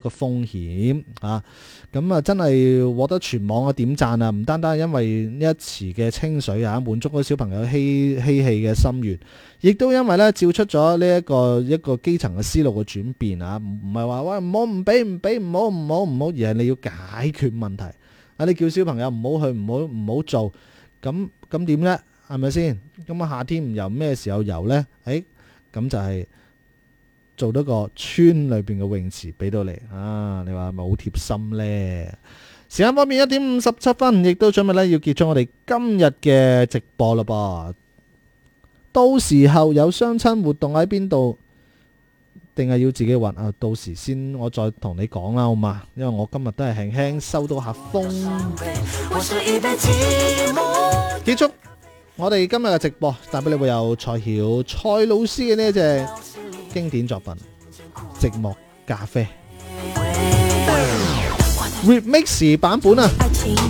嘅風險啊。咁啊，真係獲得全網嘅點讚啊！唔單單係因為呢一池嘅清水啊，滿足咗小朋友嬉戲嘅心願，亦都因為咧照出咗呢一個基層嘅思路嘅轉變啊！唔係話喂唔好唔俾，唔好，而係你要解決問題啊！你叫小朋友唔好去，唔好做，咁點呢？係咪先？咁啊夏天唔游咩時候游呢？咁就係做到個村裏邊嘅泳池俾到你啊！你話係咪好貼心呢？時間方面1:57，亦都準備咧要結束我哋今日嘅直播啦噃。到時候有相親活動喺邊度，定係要自己揾啊？到時先我再同你講啦，好嘛？因為我今日都係輕輕收到下風。結束我哋今日嘅直播，帶俾你會有蔡曉蔡老師嘅呢一隻經典作品《寂寞咖啡》Remix 版本啊！